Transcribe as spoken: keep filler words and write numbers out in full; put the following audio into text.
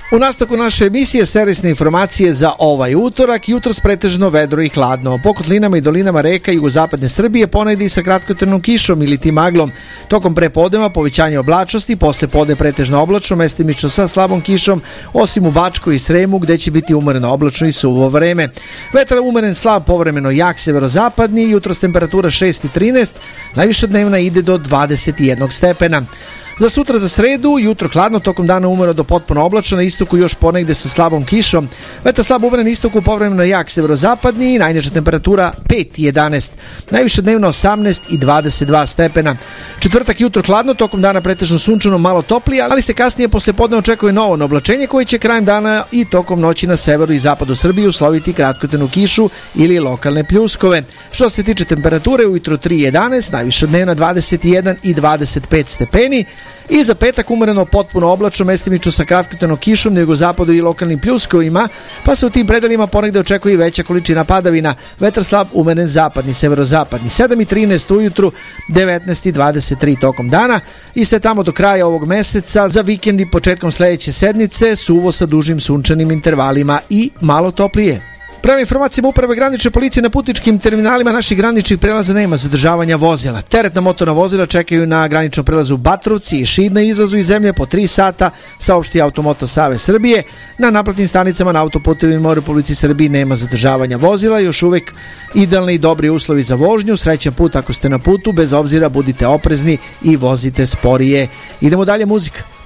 U nastavku naše emisije servisne informacije za ovaj utorak. Jutros pretežno vedro i hladno. Po kotlinama i dolinama reka jugozapadne Srbije ponegde i sa kratkotrajnom kišom ili tim maglom. Tokom prepodneva povećanje oblačnosti, posle podne pretežno oblačno, mestimično sa slabom kišom, osim u Bačkoj i Sremu gde će biti umereno oblačno i suvo vreme. Vetar umeren slab, povremeno jak severozapadni, jutros temperatura šest i trinaest, najviša dnevna ide do dvadeset jedan stepena. Za sutra, za sredu, jutro hladno, tokom dana umero do potpuno oblačno, na istoku još ponegde sa slabom kišom. Vetar slabo umeren na istoku, povremeno jak severozapadni, najniža temperatura pet i jedanaest, najviša dnevna osamnaest i dvadeset dva stepena. Četvrtak jutro hladno, tokom dana pretežno sunčano, malo toplije, ali se kasnije posle podne očekuje novo oblačenje koje će krajem dana i tokom noći na severu i zapadu Srbije usloviti kratkotrajnu kišu ili lokalne pljuskove. Što se tiče temperature, ujutro tri i jedanaest, najviša dnevna dvadeset jedan i dvadeset pet stepeni. I za petak umereno potpuno oblačno, mestimično sa kratkotrajnom kišom na jugozapadu i lokalnim pljuskovima, pa se u tim predelima ponegde očekuje i veća količina padavina. Vetar slab umeren zapadni, severozapadni, sedam i trinaest ujutru, devetnaest i dvadeset tri tokom dana i sve tamo do kraja ovog meseca. Za vikend i početkom sledeće sedmice suvo sa dužim sunčanim intervalima i malo toplije. Prema informacijama Uprave granične policije, na putničkim terminalima naših graničnih prelaza nema zadržavanja vozila. Teretna motorna vozila čekaju na graničnom prelazu Batrovci i Šid na izlazu iz zemlje po tri sata, saopšti Automoto Savez Srbije. Na naplatnim stanicama na autoputevima u Republici Srbiji nema zadržavanja vozila, još uvek idealni i dobri uslovi za vožnju. Srećan put ako ste na putu, bez obzira budite oprezni i vozite sporije. Idemo dalje, muzika.